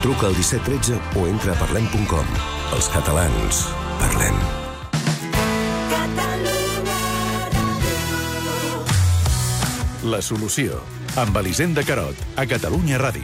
Truca al 1713 o entra a parlem.com. Els catalans parlem. La solució, amb Elisenda Carot, a Catalunya Ràdio.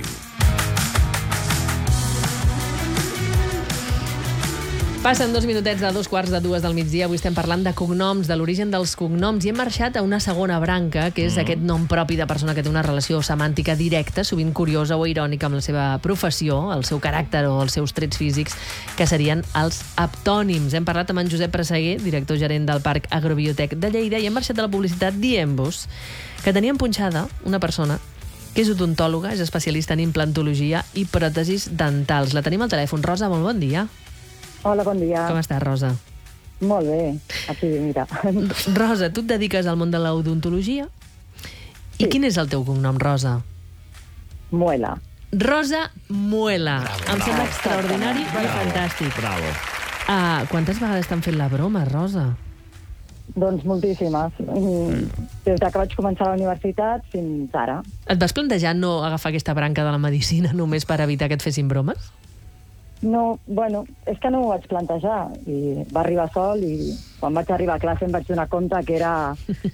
Passen 2 minutets de 2:45 del migdia. Avui estem parlant de cognoms, de l'origen dels cognoms, i hem marxat a una segona branca, que és aquest nom propi de persona que té una relació semàntica directa, sovint curiosa o irònica amb la seva professió, el seu caràcter o els seus trets físics, que serien els aptònims. Hem parlat amb en Josep Presseguer, director gerent del Parc Agrobiotec de Lleida, i hem marxat de la publicitat dient-vos que teníem punxada una persona que és odontòloga, és especialista en implantologia i pròtesis dentals. La tenim al telèfon. Rosa, molt bon dia. Hola, bon dia. Com estàs, Rosa? Molt bé. Aquí, mira. Rosa, tu et dediques al món de l'odontologia? Sí. I quin és el teu cognom, Rosa? Muela. Rosa Muela. Em sembla extraordinari i fantàstic. Bravo. Quantes vegades t'han fet la broma, Rosa? Doncs moltíssimes. Des que vaig començar a la universitat fins ara. Et vas plantejar no agafar aquesta branca de la medicina només per evitar que et fessin bromes? No, bueno, és que no m'ho vaig plantejar. I va arribar sol i quan vaig arribar a classe em vaig donar compte que era...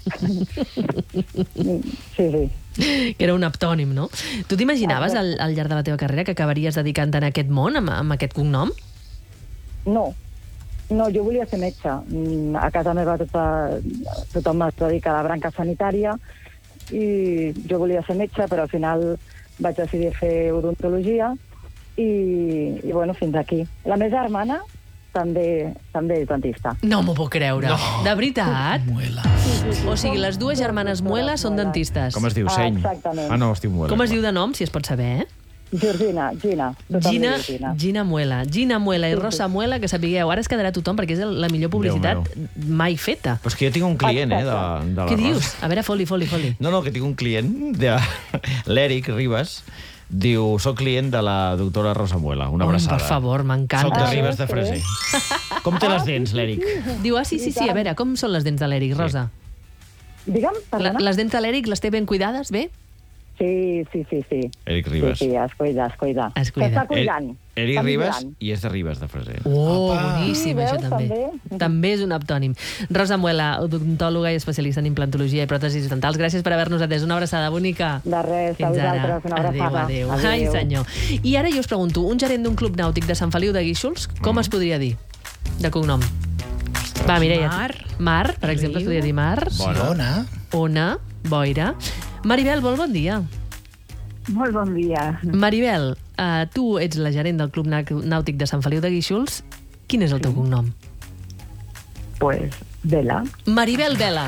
Sí. Que era un aptònim, no? Tu t'imaginaves al llarg de la teva carrera que acabaries dedicant-te en aquest món, amb aquest cognom? No, jo volia ser metge. A casa meva tothom es dedica a la branca sanitària i jo volia ser metge, però al final vaig decidir fer odontologia i bueno, fins aquí. La meva germana també és dentista. No m'ho puc creure. No. De veritat? Muela. O sigui, les dues germanes Muela són dentistes. Com es diu? Seny? Exactament. No, es diu Muela. Com es diu de nom, si es pot saber, eh? Gina. Gina Muela. Gina Muela i Rosa Muela, que sapigueu, ara es quedarà tothom perquè és la millor publicitat mai feta. Però és que jo tinc un client, de la Què dius? A veure, foli. No, que tinc un client, l'Eric Ribas, diu, soc client de la doctora Rosa Muela, una abraçada. Per favor, Soc m'encanta. de Ribes de Freser. Com té les dents, l'Eric? Diu, sí, a veure, com són les dents de l'Eric, Rosa? Digue'm, perdona? Les dents de l'Eric les té ben cuidades, bé? Sí. Eric Ribas. Sí, es cuida. S'està cuidant. Eric Ribas i és de Ribes de Freser. Boníssim, això veus, també. També és un aptònim. Rosa Muela, odontòloga i especialista en implantologia i pròtesis dentals. Gràcies per haver-nos atès. Una abraçada bonica. De res, a vosaltres, una abraçada. Adéu. Ai, senyor. I ara jo us pregunto, un gerent d'un club nàutic de Sant Feliu de Guíxols, com es podria dir? De cognom. Va, Mireia. Mar, per exemple, es podria dir Mar. Ona, boira. Maribel, molt bon dia. Molt bon dia. Maribel, tu ets la gerent del Club Nàutic de Sant Feliu de Guíxols. Quin és el teu cognom? Pues, Vela. Maribel Vela.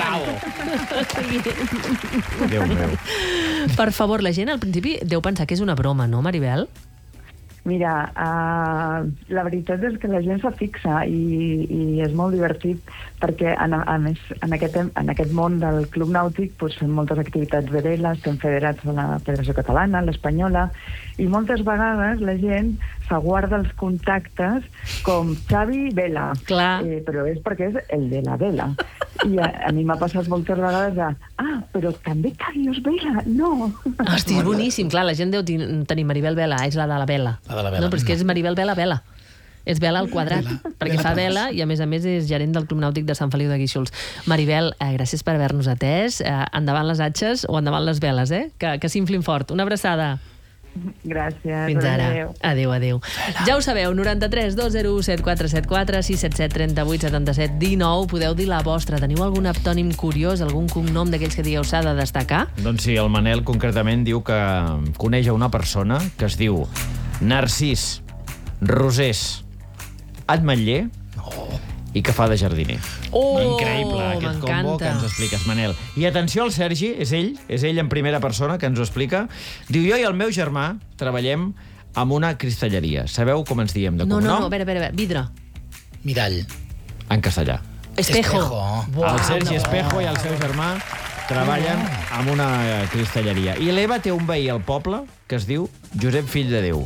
Déu meu. Per favor, la gent al principi deu pensar que és una broma, no, Maribel? Mira, la veritat és que la gent s'ha fixa i és molt divertit perquè, a més, en aquest món del club nàutic doncs, fem moltes activitats de vela, estem federats a la Federació Catalana, a l'Espanyola, i moltes vegades la gent s'aguarda els contactes com Xavi Vela. Clar. Però és perquè és el de la vela. I a mi m'ha passat moltes vegades de però també Carlos Vela, no. Hosti, és boníssim. Clar, la gent deu tenir Maribel Vela, és la de la vela. La de la vela. No, però és que és Maribel Vela. És vela al quadrat, perquè fa vela i a més és gerent del Club Nàutic de Sant Feliu de Guíxols. Maribel, gràcies per haver-nos atès. Endavant les atxes o endavant les veles, que s'inflin fort. Una abraçada. Gràcies. Fins ara. Adéu. Ja ho sabeu, 93 201 7474 677 38 77 19. Podeu dir la vostra. Teniu algun aptònim curiós, algun cognom d'aquells que digueu s'ha de destacar? Doncs sí, el Manel concretament diu que coneix a una persona que es diu Narcís Rosés Atmetller i que fa de jardiner. Increïble, aquest combo que ens expliques, Manel. I atenció al Sergi, és ell en primera persona que ens ho explica. Diu, jo i el meu germà treballem amb una cristalleria. Sabeu com ens diem de cognom? No, a veure, vidre. Mirall. En castellà. Espejo. El Sergi Espejo i el seu germà treballen amb una cristalleria. I l'Eva té un veí al poble que es diu Josep Fill de Déu.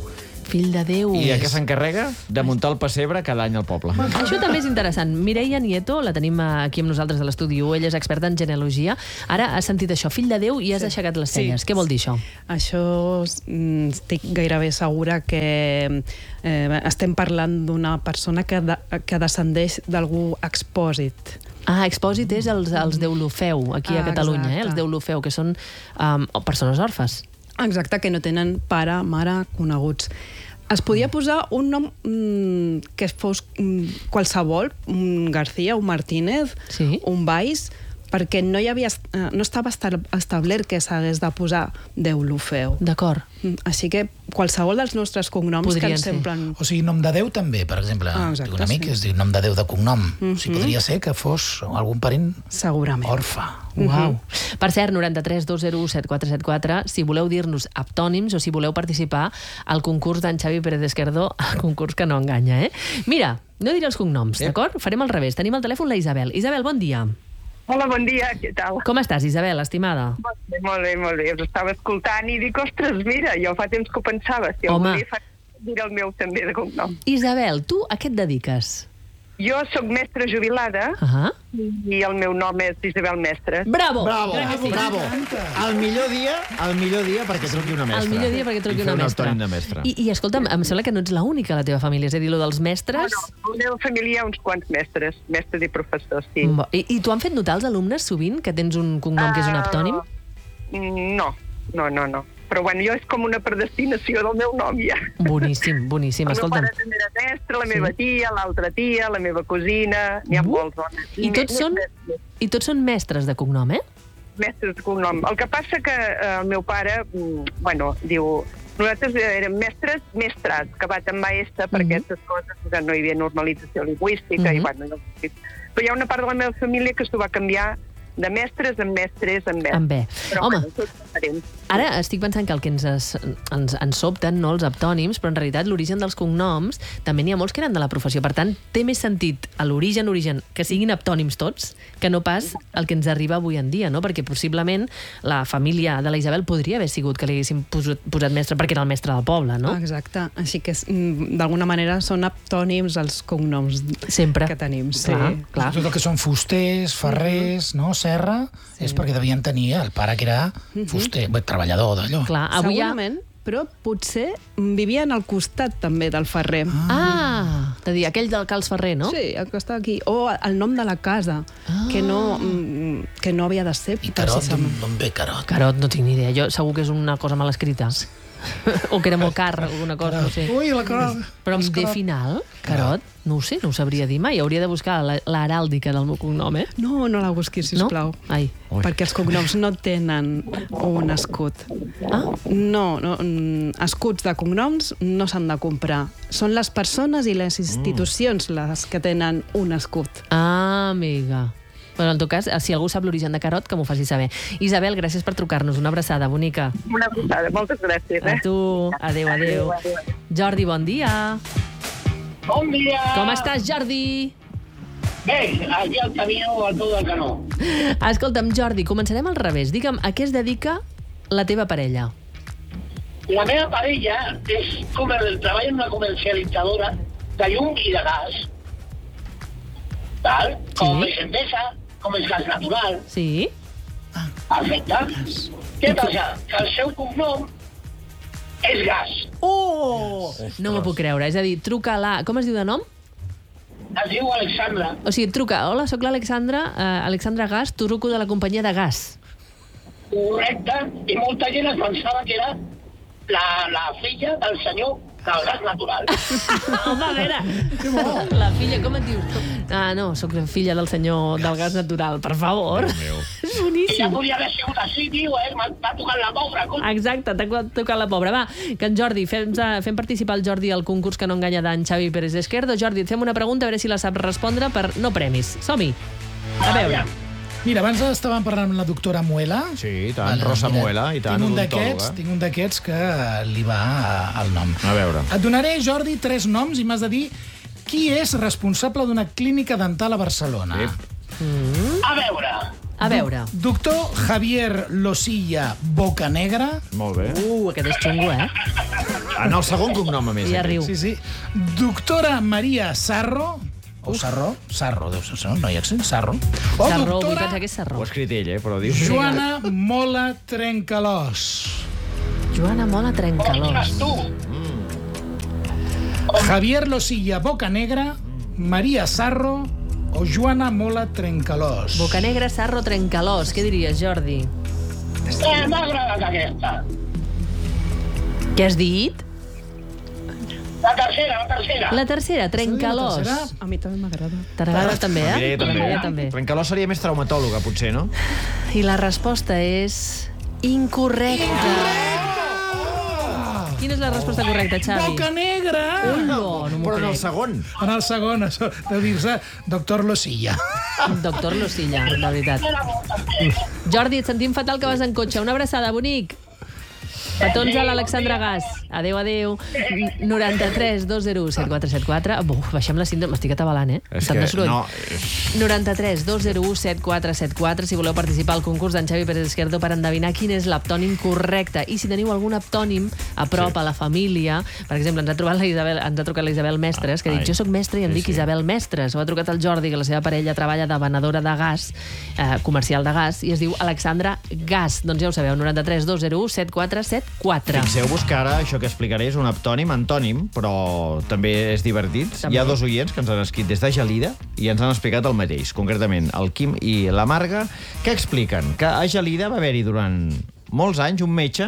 Fill de Déu. I a què s'encarrega? De muntar el pessebre cada any al poble. Això també és interessant. Mireia Nieto, la tenim aquí amb nosaltres a l'estudi, ella és experta en genealogia. Ara has sentit això, fill de Déu, i has aixecat les celles. Què vol dir això? Això estic gairebé segura que estem parlant d'una persona que descendeix d'algú expòsit. Expòsit és els Deulofeu, aquí a Catalunya, els Deulofeu, que són persones orfes. Exacte, que no tenen pare, mare, coneguts. Es podia posar un nom que fos qualsevol, un García, un Martínez, un Valls, perquè no estava establert que s'hagués de posar Deulofeu. D'acord. Així que qualsevol dels nostres cognoms que ens semblen... O sigui, nom de Déu també, per exemple. Tinc un amic que es diu nom de Déu de cognom. O sigui, podria ser que fos algun parent orfe. Uau. Per cert, 93 201 7474, si voleu dir-nos aptònims o si voleu participar al concurs d'en Xavi Pérez Esquerdo, el concurs que no enganya, Mira, no diré els cognoms, d'acord? Farem al revés. Tenim al telèfon la Isabel. Isabel, bon dia. Hola, bon dia, què tal? Com estàs, Isabel, estimada? Molt bé. Us estava escoltant i dic, ostres, mira, jo fa temps que ho pensava. Si algun dia diré el meu també de cognom. Isabel, tu a què et dediques? Jo sóc mestra jubilada i el meu nom és Isabel Mestres. Bravo! Bravo! El millor dia perquè truqui una mestra. El millor dia perquè truqui una mestra. I fer un autònim de mestra. I escolta'm, em sembla que no ets l'única a la teva família, és a dir, lo dels mestres... No, a la meva família hi ha uns quants mestres i professors, sí. I t'ho han fet notar els alumnes sovint, que tens un cognom que és un aptònim? No. Però bueno, jo és com una predestinació del meu nom, ja. Boníssim. El meu pare també era mestre, la meva tia, l'altra tia, la meva cosina... N'hi ha molts dones. I tots són mestres de cognom, Mestres de cognom. El que passa que el meu pare, diu... Nosaltres érem mestres mestrats, acabat amb maestra, perquè aquestes coses no hi havia normalització lingüística, però hi ha una part de la meva família que s'ho va canviar de mestres en mestres en mestres. En bé. Però, home, tots diferents. Ara estic pensant que el que ens sobten, no, els aptònims, però en realitat l'origen dels cognoms també n'hi ha molts que eren de la professió. Per tant, té més sentit a l'origen que siguin aptònims tots, que no pas el que ens arriba avui en dia, no? Perquè possiblement la família de la Isabel podria haver sigut que li haguessin posat mestre perquè era el mestre del poble, no? Exacte. Així que d'alguna manera són aptònims els cognoms que tenim. Clar. Tot el que són fusters, ferrers, no? Serra, és perquè devien tenir el pare que era fuster, treballador d'allò. Segurament, però potser vivien al costat també del ferrer. És a dir, aquell del Cals Ferrer, no? Sí, al costat d'aquí. O el nom de la casa, que no havia de ser. I Carot, d'on ve Carot? Carot, no tinc ni idea. Jo segur que és una cosa mal escrita. O que era molt car, alguna cosa, no sé. Ui, la Carot. Però amb D final, Carot, no ho sé, no ho sabria dir mai. Hauria de buscar l'heràldica del meu cognom, No la busquis, sisplau. No? Ai. Perquè els cognoms no tenen un escut. No, escuts de cognoms no s'han de comprar. Són les persones i les institucions les que tenen un escut. Amiga. Però en tot cas, si algú sap l'origen de Carot, que m'ho faci saber. Isabel, gràcies per trucar-nos. Una abraçada, bonica. Una abraçada, moltes gràcies. A tu. Adéu. Jordi, bon dia. Bon dia. Com estàs, Jordi? Bé, aquí al camino al peu del canó. Escolta'm, Jordi, començarem al revés. Digue'm, a què es dedica la teva parella? La meva parella treballa en una comercialitzadora de llum i de gas. Com és Endesa, com és gas natural. Sí. Perfecte. Què passa? Que el seu cognom és Gas. No m'ho puc creure. És a dir, truca a la... Com es diu de nom? Es diu Alexandra. O sigui, truca. Hola, sóc l'Alexandra. Alexandra Gas, truco de la companyia de gas. Correcte. I molta gent es pensava que era la filla del senyor del gas natural. Home, a veure, la filla, com et dius? No, sóc la filla del senyor del gas natural, per favor. És boníssim. Ja podria haver sigut així, tio, m'ha tocat la pobra. Exacte, t'ha tocat la pobra. Va, que en Jordi, fem participar el Jordi al concurs que no enganya d'en Xavi Pérez Esquerdo. Jordi, et fem una pregunta, a veure si la saps respondre per no premis. Som-hi. A veure. Mira, abans estàvem parlant amb la doctora Muela. Sí, i tant, Rosa Muela, i tant, odontòloga. Tinc un d'aquests que li va al nom. A veure. Et donaré, Jordi, 3 noms i m'has de dir qui és responsable d'una clínica dental a Barcelona. A veure. A veure. Doctor Javier Losilla Bocanegra. Molt bé. Aquest és xungo, En el segon cognom, a més. Ja riu. Sí. Doctora Maria Sarro. O Sarro? Sarro, deu ser, no hi ha accent, Sarro. O Sarro, vull doctora pensar que és Sarro. Ho ha escrit ell, però diu... Joana Mola Trencalòs. Joana Mola Trencalòs. Javier Losilla Bocanegra, Maria Sarro o Joana Mola Trencalòs. Bocanegra, Sarro, Trencalòs. Què diries, Jordi? M'ha agradat aquesta. Què has dit? La tercera. La tercera, Trencalòs. A mi també m'agrada. T'agrada també, eh? També. Trencalòs seria més traumatòloga, potser, no? I la resposta és... incorrecta. Quina és la resposta correcta, Xavi? Bocanegra! No m'ho Però en el crec. segon. En el segon, això de dir-se Doctor Losilla. Doctor Losilla, de veritat. Jordi, et sentim fatal que vas en cotxe. Una abraçada, bonic. Petons a l'Alexandra Gas. Adéu. 93 201 7474. Baixem la síndrome. M'estic atabalant, És Tant de que soroll. no... 93 201 7474. Si voleu participar al concurs d'en Xavi Pérez Izquierdo per endevinar quin és l'aptònim correcte. I si teniu algun aptònim a prop, a la família... Per exemple, ens ha trucat la Isabel Mestres, que ha dit, jo sóc mestre i em dic Isabel Mestres. O ha trucat el Jordi, que la seva parella treballa de venedora de gas, comercial de gas, i es diu Alexandra Gas. Doncs ja ho sabeu, 93 201 7474. Fixeu-vos que ara això que explicaré és un antònim, però també és divertit. Hi ha 2 oients que ens han escrit des de Gelida i ens han explicat el mateix, concretament el Quim i la Marga, que expliquen que a Gelida va haver-hi durant molts anys un metge.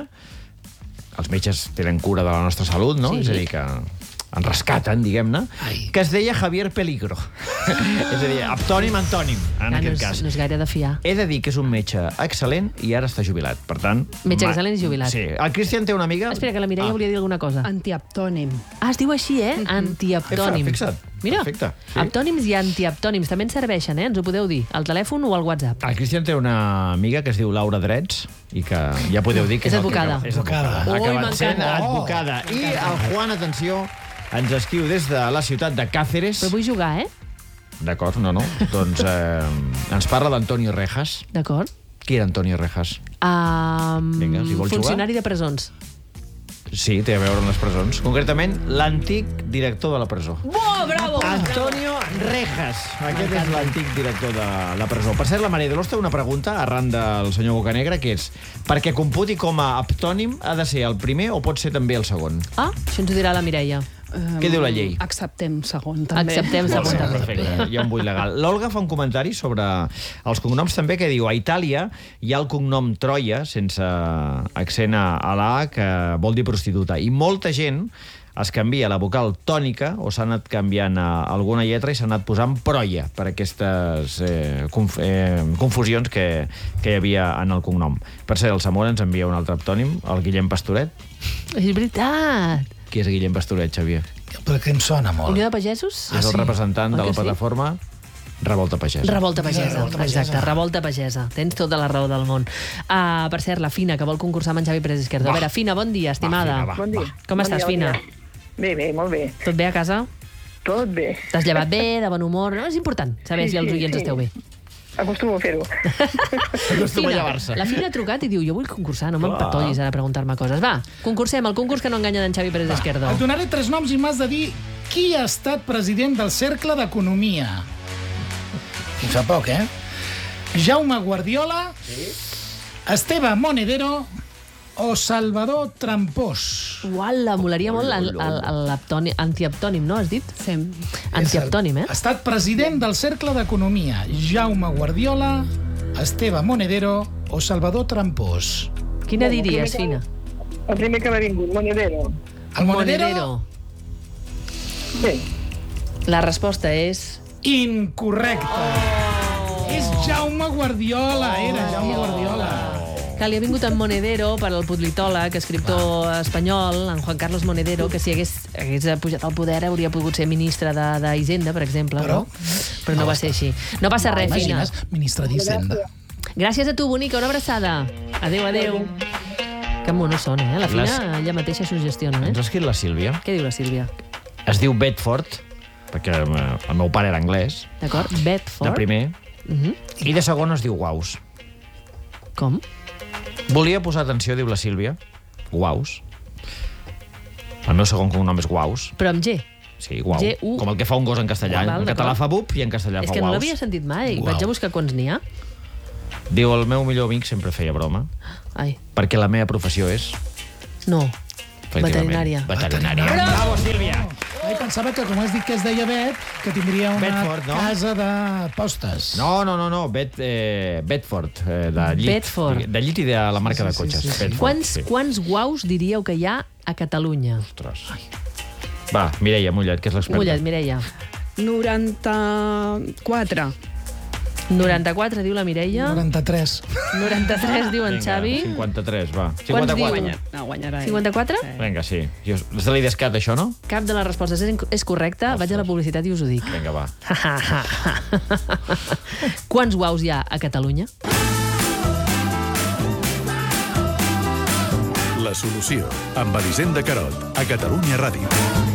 Els metges tenen cura de la nostra salut, no? Sí. És a dir, que en rescaten, diguem-ne, que es deia Javier Peligro. És a dir, antònim, en aquest cas. No és gaire de fiar. He de dir que és un metge excel·lent i ara està jubilat. Per tant... Metge excel·lent i jubilat. Sí. El Cristian té una amiga... Espera, que la Mireia volia dir alguna cosa. Antiaptònim. Es diu així, Antiaptònim. Fixa't. Mira, Perfecte. Sí. aptònims i antiaptònims també ens serveixen, ens ho podeu dir, al telèfon o al WhatsApp. El Cristian té una amiga que es diu Laura Drets i que ja podeu dir que És advocada. És advocada. Ha Ui, acabat sent m'encanta. advocada. I el Juan, atenció, ens escriu des de la ciutat de Cáceres. Però vull jugar, D'acord, no. Doncs ens parla d'Antonio Rejas. D'acord. Qui era Antonio Rejas? Vinga, si vols Funcionari de presons. Sí, té a veure amb les presons. Concretament, l'antic director de la presó. Bravo! Antonio Rejas. Aquest és l'antic director de la presó. Per cert, la Maria Dolors té una pregunta arran del senyor Bocanegra, que és perquè computi com a aptònim ha de ser el primer o pot ser també el segon? Això ens ho dirà la Mireia. Què diu la llei? Acceptem segon, també. Acceptem segon, també. Perfecte, hi ha un buit legal. L'Olga fa un comentari sobre els cognoms també, que diu a Itàlia hi ha el cognom Troia, sense accent a la A, que vol dir prostituta. I molta gent es canvia la vocal tònica o s'ha anat canviant alguna lletra i s'ha anat posant Proia per aquestes confusions que hi havia en el cognom. Per cert, el Zamora ens envia un altre aptònim, el Guillem Pastoret. És veritat. Qui és Guillem Pastoret, Xavier? Perquè em sona molt. Unió de Pagesos? És el representant de la plataforma Revolta Pagesa. Revolta Pagesa, exacte, Revolta Pagesa. Tens tota la raó del món. Per cert, la Fina, que vol concursar amb en Xavi Pérez Izquierdo. A veure, Fina, bon dia, estimada. Bon dia. Com estàs, Fina? Bé, molt bé. Tot bé a casa? Tot bé. T'has llevat bé, de bon humor? No? És important saber si els oients esteu bé. Acostumo a fer-ho. Acostuma a llevar-se. La Fina ha trucat i diu, jo vull concursar, no m'empatollis ara a preguntar-me coses. Va, concursem, el concurs que no enganya d'en Xavi Pérez Izquierdo. Et donaré 3 noms i m'has de dir qui ha estat president del Cercle d'Economia. Fins fa poc, Jaume Guardiola, Esteve Monedero o Salvador Trampós. Uala, molaria molt l'antiaptònim, no? Has dit? Sí. Antiaptònim, Ha estat president del Cercle d'Economia. Jaume Guardiola, Esteve Monedero o Salvador Trampós. Quina diries, Fina? El primer que m'ha vingut, Monedero. El Monedero? Sí. La resposta és... incorrecta. És Jaume Guardiola, era Jaume Guardiola. Que li ha vingut en Monedero per al politòleg, escriptor espanyol, en Juan Carlos Monedero, que si hagués pujat al poder hauria pogut ser ministre d'Hisenda, per exemple. Però no va ser així. No passa res, Fina. Imagines, ministre d'Hisenda. Gràcies a tu, bonica, una abraçada. Adéu. Que monos són, La Fina ella mateixa suggestiona, Ens ha escrit la Sílvia. Què diu la Sílvia? Es diu Bedford, perquè el meu pare era anglès. D'acord, Bedford. De primer. I de segon es diu Guaus. Com? Volia posar atenció, diu la Sílvia. Guaus. El meu segon cognom és Guaus. Però amb G. Sí, guau. G-U. Com el que fa un gos en castellà. En català fa bup i en castellà fa guaus. És que no l'havia sentit mai. Vaig a buscar quants n'hi ha. Diu, el meu millor amic sempre feia broma. Ai. Perquè la meva professió és... No. Veterinària. Bravo, Sílvia! Pensava que, com has dit que es deia Bet, que tindria una Bedford, no? casa de postes. No. Bedford. De llit. Bedford. De llit i de la marca de cotxes. Bedford, Quants guaus diríeu que hi ha a Catalunya? Ostres. Va, Mireia Mollet, que és l'experta. Mollet, Mireia. 94. 94, diu la Mireia. 93. 93, diu en Xavi. 53, va. 54. No, guanyarà. 54? Vinga, sí. És de l'IDESCAT, això, no? Cap de les respostes és correcta. Vaig a la publicitat i us ho dic. Vinga, va. Quants guaus hi ha a Catalunya? La solució, amb Elisenda Carot, a Catalunya Ràdio.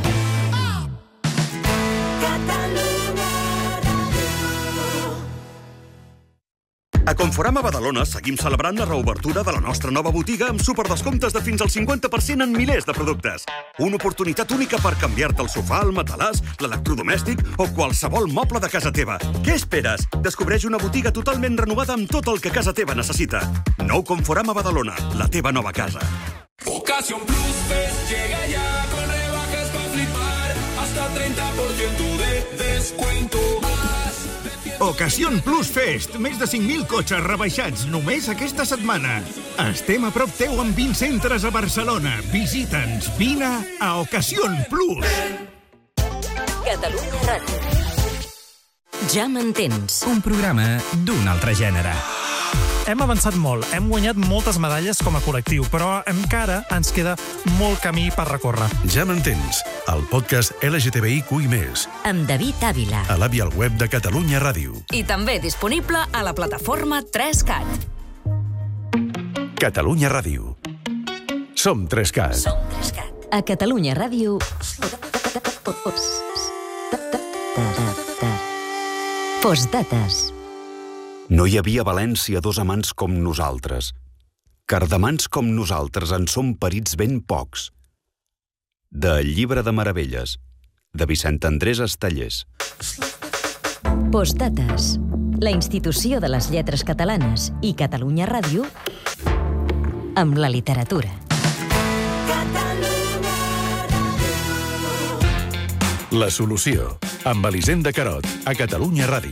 A Conforama Badalona seguim celebrant la reobertura de la nostra nova botiga amb superdescomptes de fins al 50% en milers de productes. Una oportunitat única per canviar-te el sofà, el matalàs, l'electrodomèstic o qualsevol moble de casa teva. Què esperes? Descobreix una botiga totalment renovada amb tot el que casa teva necessita. Nou Conforama Badalona, la teva nova casa. Ocasión Plus Fest llega ya con rebajas para flipar, hasta 30% de descuento. Ocasión Plus Fest. Més de 5.000 cotxes rebaixats només aquesta setmana. Estem a prop teu amb 20 centres a Barcelona. Visita'ns. Vine a Ocasión Plus. Catalunya Ràdio. Ja m'entens. Un programa d'un altre gènere. Hem avançat molt, hem guanyat moltes medalles com a col·lectiu, però encara ens queda molt camí per recórrer. Ja m'entens, el podcast LGTBIQ+, amb David Ávila. A l'àvia al web de Catalunya Ràdio. I també disponible a la plataforma 3CAT. Catalunya Ràdio. Som 3CAT. Som 3CAT. A Catalunya Ràdio... Postdates. No hi havia a València dos amants com nosaltres. Cardamans com nosaltres en són perits ben pocs. De Llibre de Meravelles, de Vicent Andrés Estallés. Postdates. La institució de les lletres catalanes i Catalunya Ràdio amb la literatura. La solució, amb Elisenda Carot, a Catalunya Ràdio.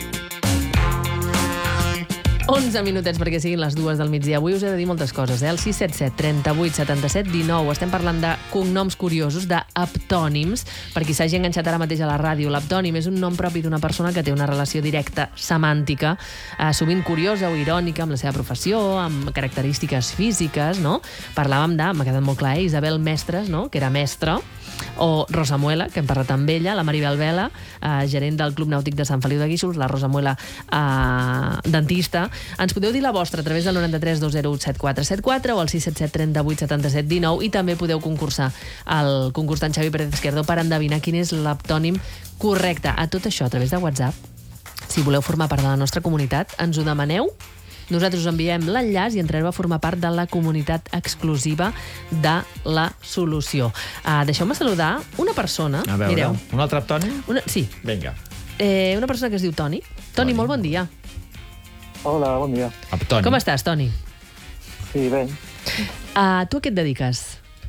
11 minutets perquè siguin les 2 del migdia. Avui us he de dir moltes coses, El 677 38 77 19. Estem parlant de cognoms curiosos, d'aptònims. Per qui s'hagi enganxat ara mateix a la ràdio, l'aptònim és un nom propi d'una persona que té una relació directa, semàntica, sovint curiosa o irònica amb la seva professió, amb característiques físiques, no? Parlàvem de, m'ha quedat molt clar, Isabel Mestres, no? Que era mestra, o Rosa Muela, que hem parlat amb ella, la Maribel Vela, gerent del Club Nàutic de Sant Feliu de Guíxols, la Rosa Muela, dentista. Ens podeu dir la vostra a través del 93 201 7474 o al 677 38 77 19 i també podeu concursar al concursant Xavi Pérez Izquierdo per endevinar quin és l'aptònim correcte. A tot això, a través de WhatsApp, si voleu formar part de la nostra comunitat, ens ho demaneu. Nosaltres us enviem l'enllaç i entrareu a formar part de la comunitat exclusiva de la solució. Deixeu-me saludar una persona. A veure, mireu. Un altre aptònim? Sí. Vinga. Una persona que es diu Toni. Toni, molt bon dia. Hola, bon dia. Aptònim. Com estàs, Toni? Sí, bé. Tu a què et dediques?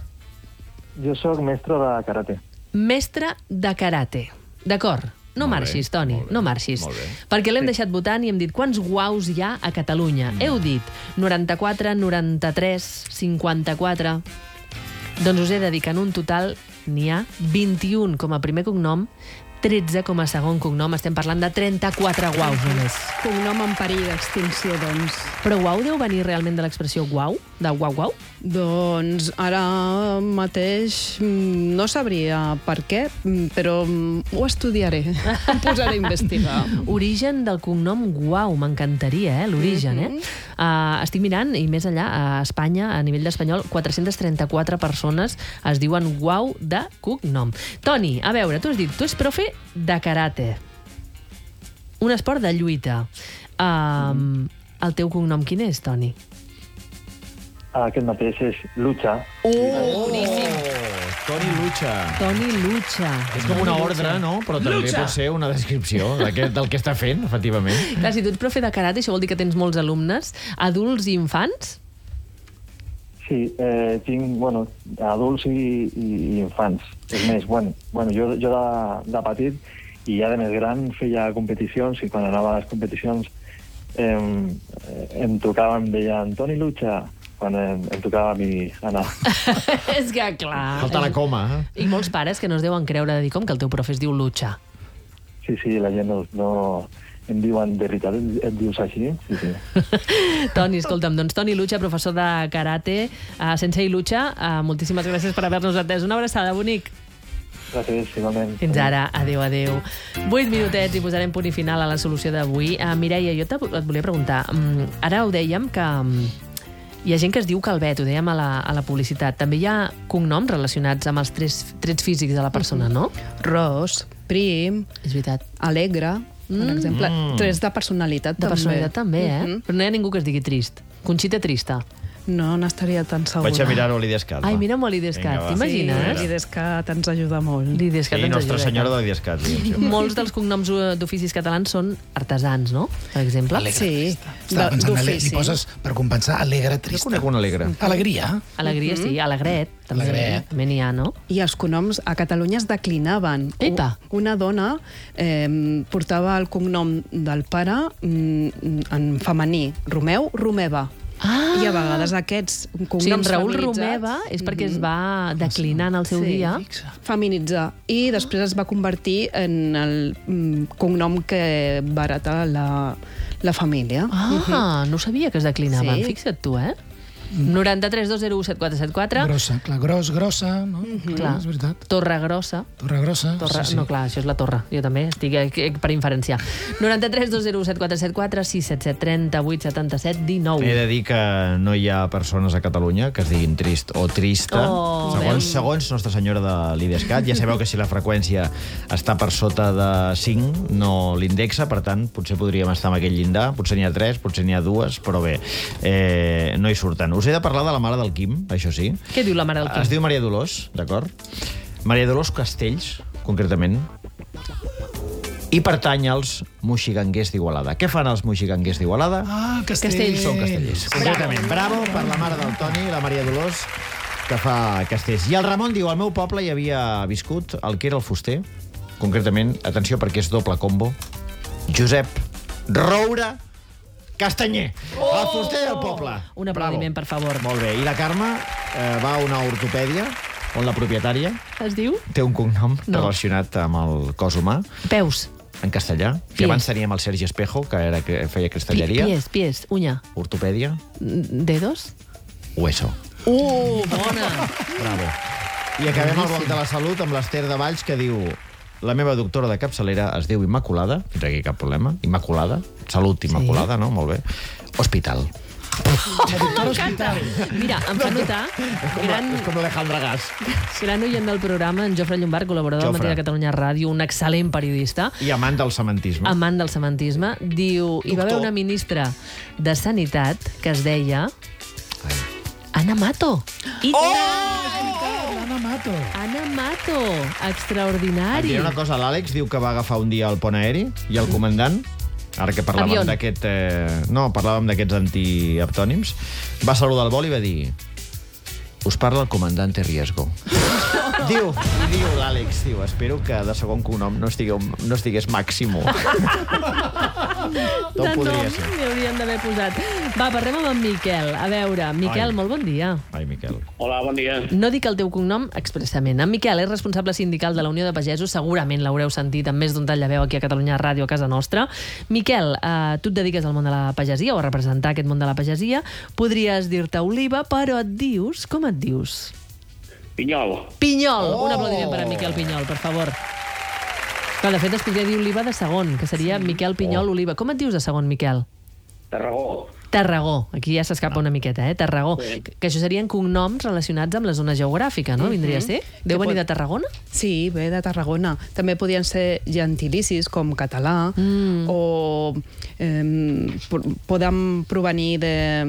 Jo sóc mestre de karate. Mestre de karate. D'acord. No marxis, Toni, no marxis. Perquè l'hem deixat votant i hem dit quants guaus hi ha a Catalunya. Heu dit 94, 93, 54... Doncs us he de dir que en un total n'hi ha 21 com a primer cognom, 13 com a segon cognom. Estem parlant de 34 guaus només. Cognom en perill d'extinció, doncs. Però guau deu venir realment de l'expressió guau? De guau-guau? Doncs ara mateix no sabria per què, però ho estudiaré. Em posaré a investigar. Origen del cognom guau, m'encantaria, l'origen, Estic mirant, i més enllà, a Espanya, a nivell d'espanyol, 434 persones es diuen guau de cognom. Toni, a veure, tu has dit, tu ets profe de karate. Un esport de lluita. El teu cognom quin és, Toni? Aquest mateix és Lucha. Boníssim. Toni Lucha. Toni Lucha. És com una ordre, no? Però també pot ser una descripció del que està fent, efectivament. Clar, si tu ets profe de karate, això vol dir que tens molts alumnes, adults i infants? Sí, tinc, adults i infants. És més, jo de petit i ja de més gran feia competicions i quan anava a les competicions em tocava, em deien Toni Lucha, quan em tocava a mi anar. És que, clar... Falta la coma, I molts pares que no es deuen creure de dir com que el teu profe es diu Lucha. Sí, la gent no em diuen, de veritat et dius així? Sí. Toni, escolta'm, doncs Toni Lucha, professor de karate, Sensei Lucha, moltíssimes gràcies per haver-nos atès. Una abraçada, bonic. Gràcies, igualment. Fins ara. Adéu. 8 minutets i posarem punt i final a la solució d'avui. Mireia, jo et volia preguntar, ara ho dèiem que hi ha gent que es diu Calvet, ho dèiem a la publicitat. També hi ha cognoms relacionats amb els trets físics de la persona, no? Ros, Prim, és veritat. Alegre, per exemple. Trets de personalitat també. De personalitat també, Però no hi ha ningú que es digui Trist. Conxita Trista. No n'estaria tan segura. Vaig a mirar-ho a l'Idescat. Ai, mira'm a l'Idescat, t'imagines? Sí, l'Idescat ens ajuda molt. L'Idescat ens ajuda. Nostra Senyora de l'Idescat. Molts dels cognoms d'oficis catalans són artesans, no? Per exemple. Alegre. Sí, d'ofici. Li poses, per compensar, alegre, trista. Jo conec un alegre. Alegria. Alegria, sí. Alegret. També n'hi ha, no? I els cognoms a Catalunya es declinaven. Epa! Una dona portava el cognom del pare en femení. Romeu, Romeva. I a vegades aquests cognoms Raül feminitzats... Romeva és perquè es va declinar en el seu dia. Feminitzar. I després es va convertir en el cognom que va heretar la família. No sabia que es declinaven. Fixa't tu, 93 201 7474. Grossa, clar, grossa, no? Clar, és veritat. Torregrossa. Torregrossa, sí. No, clar, això és la torre. Jo també estic per inferenciar. 93 201 7474 677 38 77 19. He de dir que no hi ha persones a Catalunya que es diguin Trist o Trista. Segons Nostra Senyora de l'Idescat. Ja sabeu que si la freqüència està per sota de 5 no l'indexa, per tant, potser podríem estar amb aquell llindar. Potser n'hi ha 3, potser n'hi ha 2, però bé, no hi surten. Us he de parlar de la mare del Quim, això sí. Què diu la mare del Quim? Es diu Maria Dolors, d'acord? Maria Dolors Castells, concretament, i pertany als moixiganguers d'Igualada. Què fan els moixiganguers d'Igualada? Castells. Són castellers. Concretament, bravo per la mare del Toni, la Maria Dolors, que fa castells. I el Ramon diu, al meu poble hi havia viscut el que era el fuster, concretament, atenció perquè és doble combo, Josep Roura Castanyer, el fuster del poble. Un aplaudiment, per favor. Molt bé. I la Carme va a una ortopèdia on la propietària es diu? Té un cognom relacionat amb el cos humà. Peus. En castellà. Que abans teníem el Sergi Espejo, que feia cristalleria. Pies, uña. Ortopèdia. Dedos. Hueso. Bona. Bravo. I acabem al bloc de la salut amb l'Ester de Valls, que diu: la meva doctora de capçalera es diu Immaculada, fins aquí cap problema, Immaculada, salut Immaculada, no? Molt bé. Hospital. M'encanta. Mira, em fa notar... És com l'Alejandra Gas. Gran oient del programa, en Jofre Llombard, col·laborador del Matí de Catalunya Ràdio, un excel·lent periodista. I amant del cementisme. Amant del cementisme. Diu, hi va haver una ministra de Sanitat que es deia Ana Mato. Ana Mato, extraordinari. Diré una cosa, l'Àlex diu que va agafar un dia el pont aeri i el comandant, ara que parlàvem d'aquest... parlàvem d'aquests antiaptònims, va saludar el vol i va dir: us parla el comandante Riesgo. Diu l'Àlex, espero que de segon cognom no estigués Máximo. Tot podria ser. M'hi haurien d'haver posat. Va, parlem amb en Miquel. A veure, Miquel, molt bon dia. Ai, Miquel. Hola, bon dia. No dic el teu cognom expressament. En Miquel és responsable sindical de la Unió de Pagesos. Segurament l'haureu sentit amb més d'un tall de veu aquí a Catalunya Ràdio, a casa nostra. Miquel, tu et dediques al món de la pagesia o a representar aquest món de la pagesia. Podries dir-te Oliva, però et dius... Com et dius? Pinyol. Pinyol. Un aplaudiment per a Miquel Pinyol, per favor. Clar, de fet, es podria dir Oliva de segon, que seria Miquel Pinyol Oliva. Com et dius de segon, Miquel? Tarragó. Tarragó. Aquí ja s'escapa una miqueta, Tarragó. Que això serien cognoms relacionats amb la zona geogràfica, no? Vindria a ser? Deu venir de Tarragona? Sí, ve de Tarragona. També podien ser gentilicis, com català, o poden provenir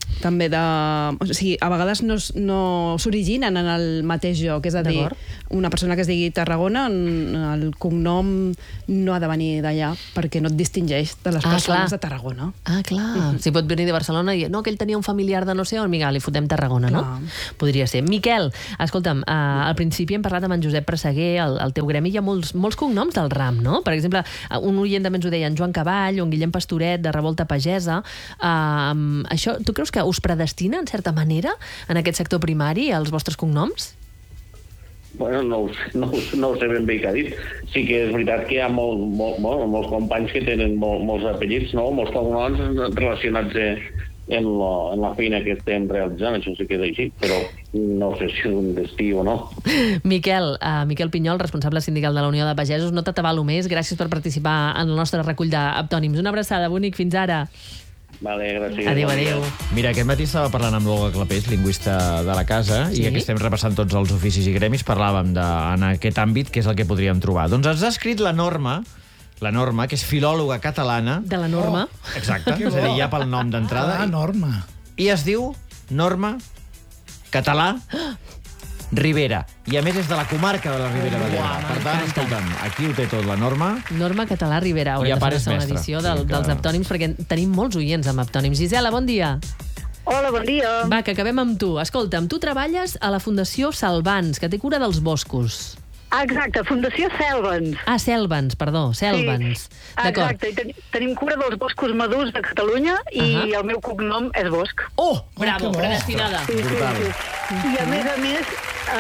també de... O sigui, a vegades no s'originen en el mateix lloc, és a dir, una persona que es digui Tarragona, el cognom no ha de venir d'allà perquè no et distingeix de les persones de Tarragona. Ah, clar. Si pot venir de Barcelona i dir, no, que ell tenia un familiar de no sé on, vinga, li fotem Tarragona, no? Podria ser. Miquel, escolta'm, al principi hem parlat amb en Josep Presseguer, al teu gremi hi ha molts cognoms del ram, no? Per exemple, un oient també ens ho deia, en Joan Cavall o en Guillem Pastoret, de Revolta Pagesa. Això, tu creus que us predestina, en certa manera, en aquest sector primari, els vostres cognoms? Bueno, no ho sé ben bé què ha dit. Sí que és veritat que hi ha molts companys que tenen molts apellits, no? Molts cognoms relacionats en la feina que estem realitzant, això sí que és així, però no sé si és un destí o no. Miquel Pinyol, responsable sindical de la Unió de Pagesos, no t'atabalo més, gràcies per participar en el nostre recull d'aptònims. Una abraçada, bonic, fins ara. Vale, gràcies. Adéu. Mira, aquest matí estava parlant amb l'Olga Clapés, lingüista de la casa, i que estem repassant tots els oficis i gremis, parlàvem en aquest àmbit què és el que podríem trobar. Doncs ens ha escrit la Norma, que és filòloga catalana. De la Norma. Exacte, és a dir, ja pel nom d'entrada. Norma. I es diu Norma, català, Ribera. I a més és de la comarca de la Ribera d'Ebre. Per tant, escolta'm, aquí ho té tot la Norma. Norma Català Ribera. Haurem de fer una segona edició dels aptònims, perquè tenim molts oients amb aptònims. Gisela, bon dia. Hola, bon dia. Va, que acabem amb tu. Escolta'm, tu treballes a la Fundació Salvans, que té cura dels boscos. Exacte, Fundació Selvans. Ah, Selvans, perdó, Selvans. Sí, exacte, i tenim cura dels boscos madurs de Catalunya i el meu cognom és Bosch. Oh, bravo, predestinada. Sí. I a més,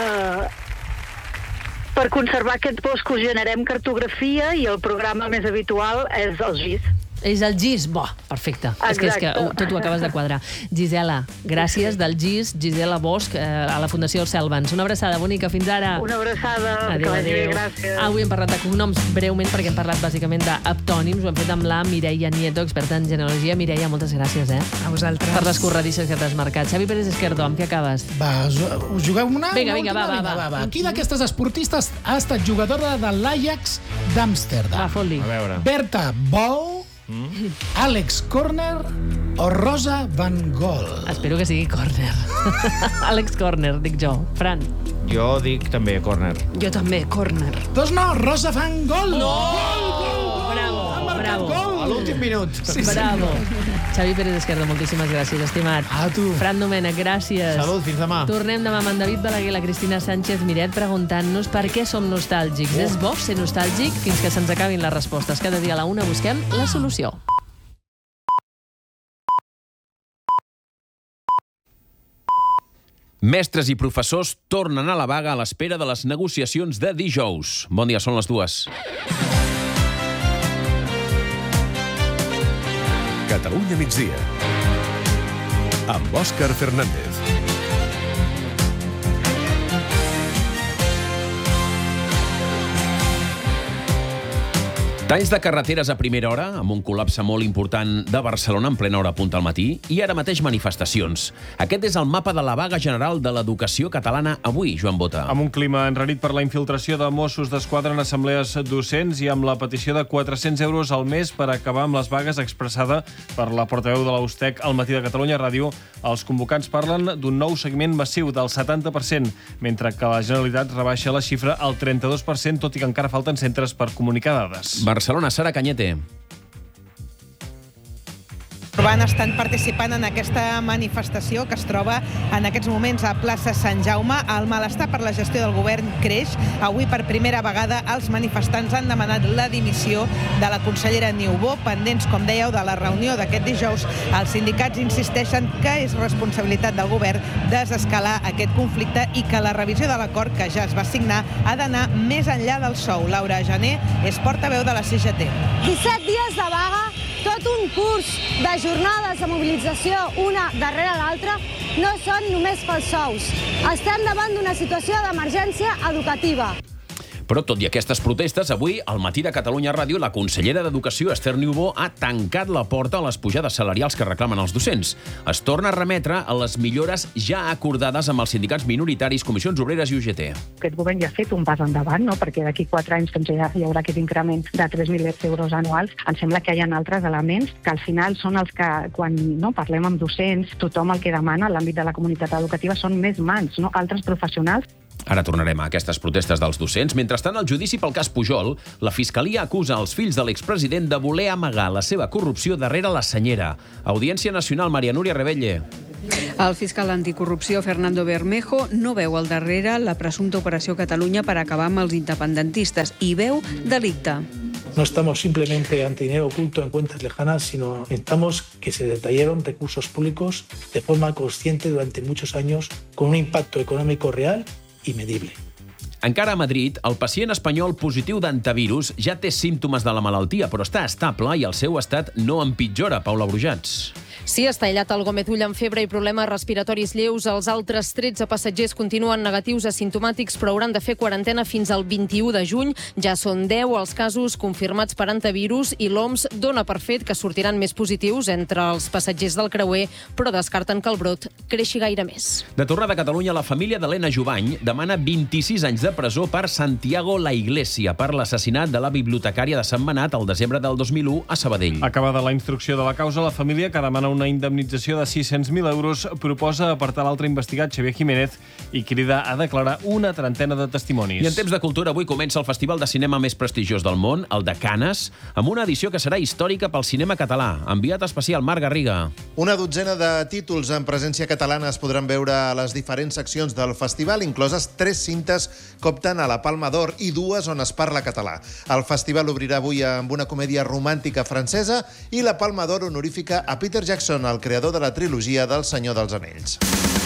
per conservar aquests boscos generem cartografia i el programa més habitual és el GIS. És el GIS? Bo, perfecte. Exacte. És que tot ho acabes de quadrar. Gisela, gràcies del GIS, Gisela Bosch, a la Fundació Selvans. Una abraçada bonica, fins ara. Una abraçada, que vagi bé, gràcies. Avui hem parlat de cognoms breument, perquè hem parlat bàsicament d'aptònims. Ho hem fet amb la Mireia Nieto, experta en genealogia. Mireia, moltes gràcies, A vosaltres. per les corredisses que t'has marcat. Xavi Pérez Esquerdo, amb què acabes? Va, us jugueu una? Vinga, va. Qui d'aquestes esportistes ha estat jugadora de l'Ajax d'Amsterdam? Va, fot-li. A veure. Berta Ball, Àlex Corner o Rosa Van Gol? Espero que sigui Corner. Àlex Corner, dic jo. Fran. Jo dic també Corner. Jo també, Corner. Doncs no, Rosa Van Gol! No! Bravo. A l'últim minut. Bravo. Xavi Pérez Esquerdo, moltíssimes gràcies, estimat. A tu. Fran Domènech, gràcies. Salut, fins demà. Tornem demà amb en David Balaguer i la Cristina Sánchez Miret preguntant-nos per què som nostàlgics. És bo ser nostàlgic fins que se'ns acabin les respostes. Cada dia a la una busquem la solució. Mestres i professors tornen a la vaga a l'espera de les negociacions de dijous. Bon dia, són les 2. Catalunya migdia. Amb Òscar Fernández. Talls de carreteres a primera hora, amb un col·lapse molt important de Barcelona en plena hora punta al matí, i ara mateix manifestacions. Aquest és el mapa de la vaga general de l'educació catalana avui, Joan Bota. Amb un clima enrarit per la infiltració de Mossos d'Esquadra en assemblees docents i amb la petició de 400 euros al mes per acabar amb les vagues expressada per la portaveu de l'Austec al matí de Catalunya Ràdio, els convocants parlen d'un nou seguiment massiu del 70%, mentre que la Generalitat rebaixa la xifra al 32%, tot i que encara falten centres per comunicar dades. Barcelona, Sara Cañete. Estan participant en aquesta manifestació que es troba en aquests moments a plaça Sant Jaume. El malestar per la gestió del govern creix. Avui, per primera vegada, els manifestants han demanat la dimissió de la consellera Niubó, pendents, com dèieu, de la reunió d'aquest dijous. Els sindicats insisteixen que és responsabilitat del govern desescalar aquest conflicte i que la revisió de l'acord que ja es va signar ha d'anar més enllà del sou. Laura Jané és portaveu de la CGT. 17 dies de vaga, tot un curs de jornades de mobilització una darrere l'altra, no són només pels sous. Estem davant d'una situació d'emergència educativa. Però, tot i aquestes protestes, avui, al Matí de Catalunya Ràdio, la consellera d'Educació, Esther Niubó, ha tancat la porta a les pujades salarials que reclamen els docents. Es torna a remetre a les millores ja acordades amb els sindicats minoritaris, Comissions Obreres i UGT. Aquest govern ja ha fet un pas endavant, no? Perquè d'aquí 4 anys ja hi haurà aquest increment de 3.000 euros anuals. Em sembla que hi ha altres elements que al final són els que, quan parlem amb docents, tothom el que demana en l'àmbit de la comunitat educativa són més mans, altres professionals. Ara tornarem a aquestes protestes dels docents. Mentrestant, al judici pel cas Pujol, la Fiscalia acusa els fills de l'expresident de voler amagar la seva corrupció darrere la senyera. Audiència Nacional, Maria Núria Rebelle. El fiscal anticorrupció Fernando Bermejo no veu al darrere la presumpta Operació Catalunya per acabar amb els independentistes i veu delicte. No estamos simplemente ante dinero oculto en cuentas lejanas, sino estamos que se detallaron recursos públicos de forma consciente durante muchos años con un impacto económico real i medible. Encara a Madrid, el pacient espanyol positiu d'antivirus ja té símptomes de la malaltia, però està estable i el seu estat no empitjora. Paula Brujats. Sí, està aïllat el Gómez Ull amb febre i problemes respiratoris lleus. Els altres 13 passatgers continuen negatius asimptomàtics, però hauran de fer quarantena fins al 21 de juny. Ja són 10 els casos confirmats per antivirus i l'OMS dona per fet que sortiran més positius entre els passatgers del creuer, però descarten que el brot creixi gaire més. De tornada a Catalunya, la família d'Helena Jubany demana 26 anys de presó per Santiago La Iglesia per l'assassinat de la bibliotecària de Sentmenat el desembre del 2001 a Sabadell. Acabada la instrucció de la causa, la família, que demana una indemnització de 600.000 euros, proposa apartar l'altre investigat, Xavier Jiménez, i crida a declarar una trentena de testimonis. I en temps de cultura, avui comença el festival de cinema més prestigiós del món, el de Canes, amb una edició que serà històrica pel cinema català. Enviat especial, Marc Garriga. Una dotzena de títols en presència catalana es podran veure a les diferents seccions del festival, incloses 3 cintes que opten a la Palma d'Or i 2 on es parla català. El festival obrirà avui amb una comèdia romàntica francesa i la Palma d'Or honorífica a Peter Jackson, el creador de la trilogia del Senyor dels Anells.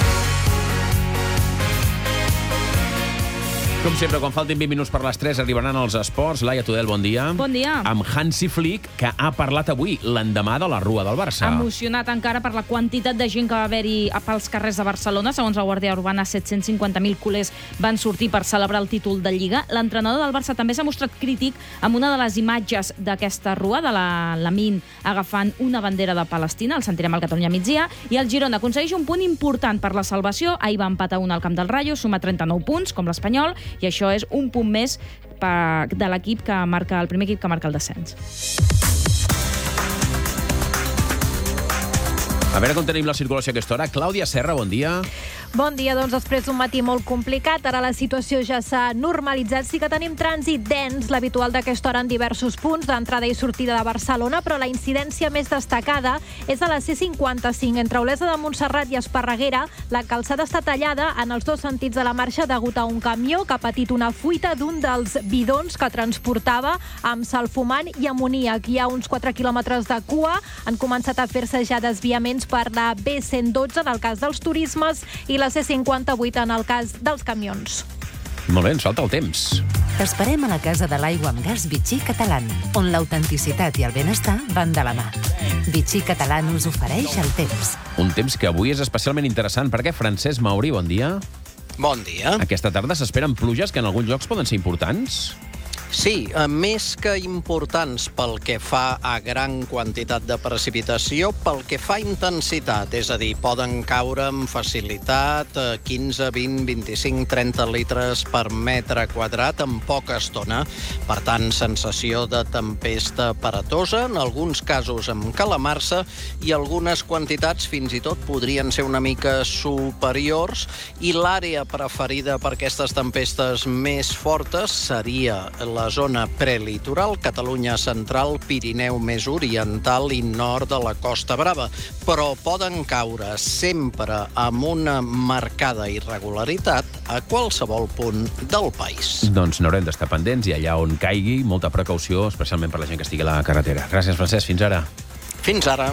Com sempre, quan faltin 20 minuts per les 3, arribaran els esports. Laia Tudel, bon dia. Bon dia. Amb Hansi Flick, que ha parlat avui, l'endemà de la Rua del Barça. Emocionat encara per la quantitat de gent que va haver-hi pels carrers de Barcelona. Segons la Guàrdia Urbana, 750.000 culers van sortir per celebrar el títol de Lliga. L'entrenador del Barça també s'ha mostrat crític amb una de les imatges d'aquesta rua, de la Lamine agafant una bandera de Palestina. El sentirem al Catalunya migdia. I el Girona aconsegueix un punt important per la salvació. Ahir va empatar 1 al camp del Rayo, suma 39 punts, com l'Espanyol, i això és un punt més de l'equip que marca, el primer equip que marca el descens. A veure com tenim la circulació a aquesta hora. Clàudia Serra, bon dia. Bon dia, doncs després d'un matí molt complicat, ara la situació ja s'ha normalitzat. Sí que tenim trànsit dens, l'habitual d'aquesta hora en diversos punts d'entrada i sortida de Barcelona, però la incidència més destacada és a la C55, entre Olesa de Montserrat i Esparreguera. La calçada està tallada en els 2 sentits de la marxa degut a un camió que ha patit una fuita d'un dels bidons que transportava amb salfumant i amoníac. Hi ha uns 4 quilòmetres de cua, han començat a fer-se ja desviaments per la B112 en el cas dels turismes i la C58 en el cas dels camions. Molt bé, ens falta el temps. T'esperem a la Casa de l'Aigua amb Gas Vichy Catalán, on l'autenticitat i el benestar van de la mà. Vichy Catalán us ofereix el temps. Un temps que avui és especialment interessant perquè Francesc Mauri, bon dia. Bon dia. Aquesta tarda s'esperen pluges que en alguns llocs poden ser importants. Sí, més que importants pel que fa a gran quantitat de precipitació, pel que fa a intensitat, és a dir, poden caure amb facilitat 15, 20, 25, 30 litres per metre quadrat en poca estona. Per tant, sensació de tempesta paratosa, en alguns casos amb calamarsa, i algunes quantitats fins i tot podrien ser una mica superiors, i l'àrea preferida per aquestes tempestes més fortes seria la zona prelitoral, Catalunya central, Pirineu més oriental i nord de la Costa Brava, però poden caure sempre amb una marcada irregularitat a qualsevol punt del país. Doncs n'haurem d'estar pendents i allà on caigui, molta precaució, especialment per la gent que estigui a la carretera. Gràcies, Francesc. Fins ara. Fins ara.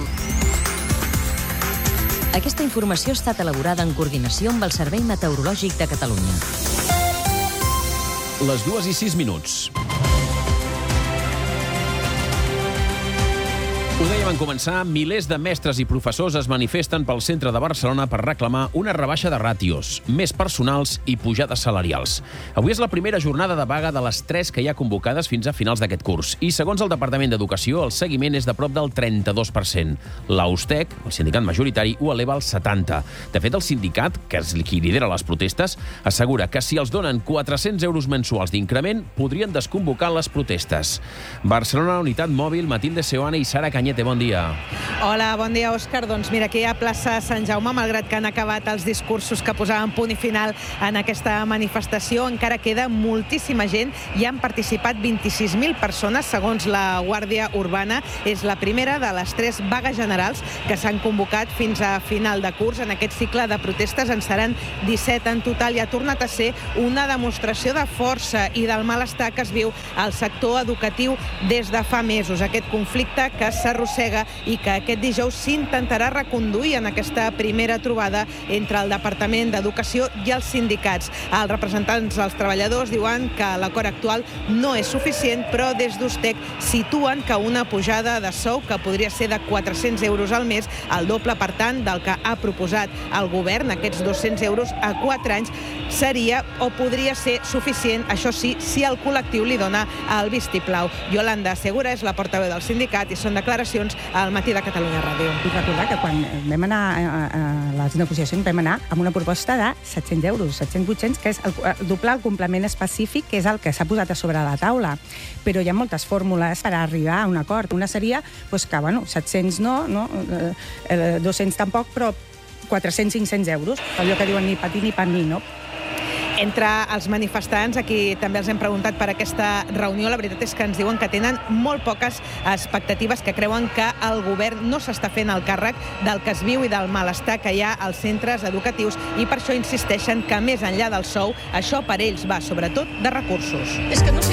Aquesta informació ha estat elaborada en coordinació amb el Servei Meteorològic de Catalunya. Les 2:06. Ho dèiem en començar, milers de mestres i professors es manifesten pel centre de Barcelona per reclamar una rebaixa de ràtios, més personals i pujades salarials. Avui és la primera jornada de vaga de les 3 que hi ha convocades fins a finals d'aquest curs. I segons el Departament d'Educació, el seguiment és de prop del 32%. La USTEC, el sindicat majoritari, ho eleva al 70%. De fet, el sindicat, que és qui lidera les protestes, assegura que si els donen 400 euros mensuals d'increment, podrien desconvocar les protestes. Barcelona, Unitat Mòbil, Matilde Seoane i Sara Cañete, bon dia. Hola, bon dia, Òscar. Doncs mira, aquí a plaça Sant Jaume, malgrat que han acabat els discursos que posaven punt i final en aquesta manifestació, encara queda moltíssima gent. Hi han participat 26.000 persones, segons la Guàrdia Urbana. És la primera de les 3 vagues generals que s'han convocat fins a final de curs. En aquest cicle de protestes en seran 17 en total i ha tornat a ser una demostració de força i del malestar que es viu al sector educatiu des de fa mesos. Aquest conflicte que s'arrossega i que aquest dijous s'intentarà reconduir en aquesta primera trobada entre el Departament d'Educació i els sindicats. Els representants dels treballadors diuen que l'acord actual no és suficient, però des d'USTEC situen que una pujada de sou que podria ser de 400 euros al mes, el doble, per tant, del que ha proposat el govern, aquests 200 euros a 4 anys, seria o podria ser suficient, això sí, si el col·lectiu li dona el vistiplau. Yolanda Segura és la portaveu del sindicat i són declaracions al Matí de Catalunya Ràdio. Vull recordar que quan vam anar a les negociacions vam anar amb una proposta de 700 euros, 700-800, que és doblar el complement específic, que és el que s'ha posat a sobre la taula. Però hi ha moltes fórmules per arribar a un acord. Una seria que, 700 no, 200 tampoc, però 400-500 euros, allò que diuen ni patir ni pan ni, no? Entre els manifestants, aquí també els hem preguntat per aquesta reunió, la veritat és que ens diuen que tenen molt poques expectatives, que creuen que el govern no s'està fent el càrrec del que es viu i del malestar que hi ha als centres educatius i per això insisteixen que més enllà del sou, això per ells va sobretot de recursos. És que no sé